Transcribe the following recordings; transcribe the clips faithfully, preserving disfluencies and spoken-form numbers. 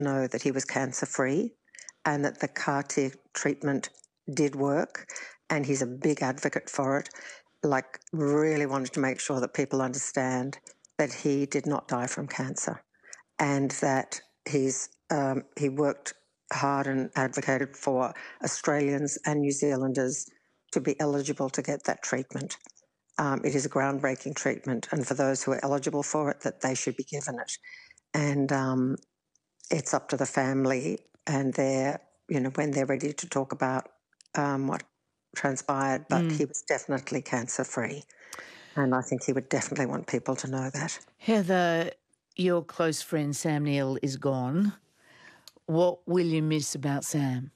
know that he was cancer-free and that the C A R T treatment did work, and he's a big advocate for it. Like, really wanted to make sure that people understand that he did not die from cancer, and that he's um, he worked hard and advocated for Australians and New Zealanders to be eligible to get that treatment. Um, it is a groundbreaking treatment, and for those who are eligible for it, that they should be given it. And um, it's up to the family and their, you know, when they're ready to talk about um, what transpired, but mm. he was definitely cancer-free. And I think he would definitely want people to know that. Heather, your close friend Sam Neill is gone. What will you miss about Sam?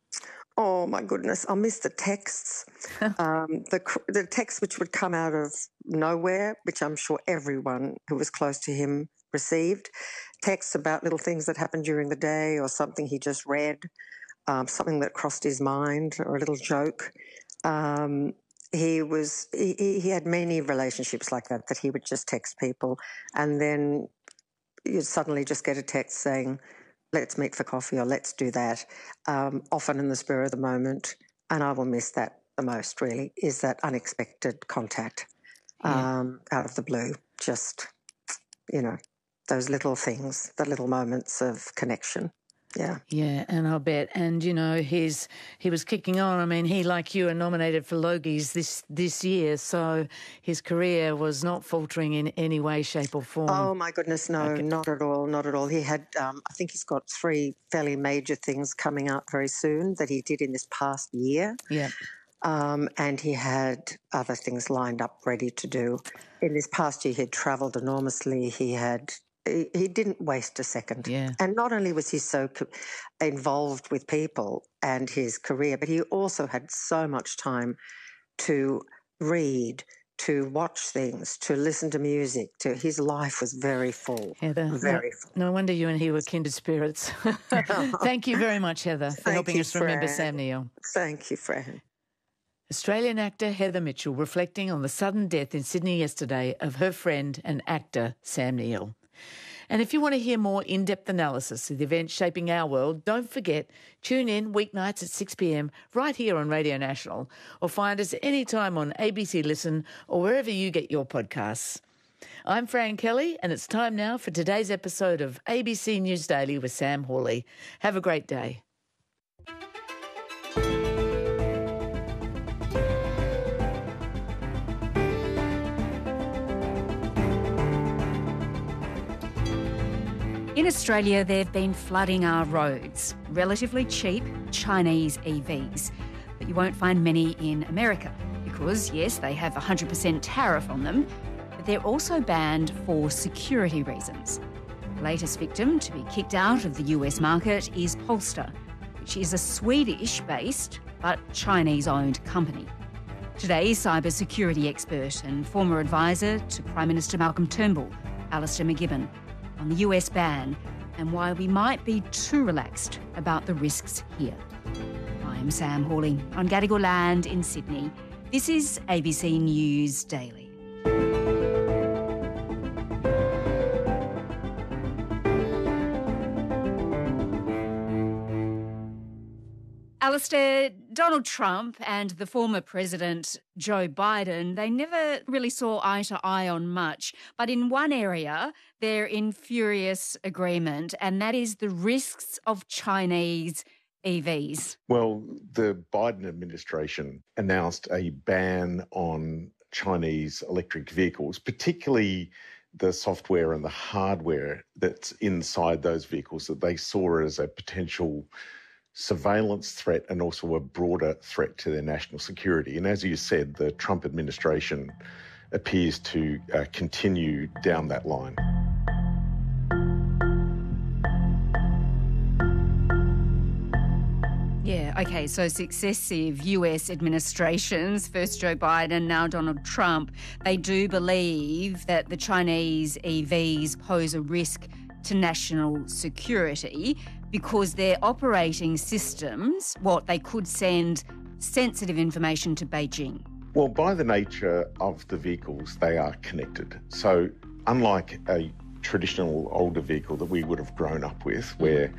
Oh, my goodness. I'll miss the texts, um, the, the texts which would come out of nowhere, which I'm sure everyone who was close to him received. Texts about little things that happened during the day or something he just read, um, something that crossed his mind or a little joke. Um, he was he, he had many relationships like that, that he would just text people, and then you'd suddenly just get a text saying, let's meet for coffee or let's do that, um, often in the spur of the moment. And I will miss that the most, really, is that unexpected contact yeah. um, out of the blue. Just, you know, those little things, the little moments of connection. Yeah. Yeah, and I'll bet. And, you know, he's he was kicking on. I mean, he, like you, are nominated for Logies this, this year, so his career was not faltering in any way, shape or form. Oh, my goodness, no, okay. not at all, not at all. He had, um, I think he's got three fairly major things coming out very soon that he did in this past year. Yeah. Um, and he had other things lined up ready to do. In this past year, he had travelled enormously. He had... He didn't waste a second. Yeah. And not only was he so co- involved with people and his career, but he also had so much time to read, to watch things, to listen to music. To his life was very full. Heather, very no, full. No wonder you and he were kindred spirits. Thank you very much, Heather, for Thank helping you, us remember Fran. Sam Neill. Thank you, Fran. Australian actor Heather Mitchell reflecting on the sudden death in Sydney yesterday of her friend and actor Sam Neill. And if you want to hear more in-depth analysis of the events shaping our world, don't forget, tune in weeknights at six p m right here on Radio National, or find us anytime on A B C Listen or wherever you get your podcasts. I'm Fran Kelly, and it's time now for today's episode of A B C News Daily with Sam Hawley. Have a great day. In Australia, they've been flooding our roads. Relatively cheap Chinese E Vs. But you won't find many in America because, yes, they have a one hundred percent tariff on them, but they're also banned for security reasons. The latest victim to be kicked out of the U S market is Polestar, which is a Swedish-based but Chinese-owned company. Today, cybersecurity expert and former advisor to Prime Minister Malcolm Turnbull, Alistair McGibbon, on the U S ban and why we might be too relaxed about the risks here. I'm Sam Hawley on Gadigal land in Sydney. This is A B C News Daily. Alistair, Donald Trump and the former President Joe Biden, they never really saw eye to eye on much, but in one area they're in furious agreement, and that is the risks of Chinese E Vs. Well, the Biden administration announced a ban on Chinese electric vehicles, particularly the software and the hardware that's inside those vehicles, that they saw as a potential surveillance threat and also a broader threat to their national security. And as you said, the Trump administration appears to uh, continue down that line. Yeah, OK, so successive U S administrations, first Joe Biden, now Donald Trump, they do believe that the Chinese E Vs pose a risk to national security because their operating systems, what, they could send sensitive information to Beijing. Well, by the nature of the vehicles, they are connected. So unlike a traditional older vehicle that we would have grown up with, where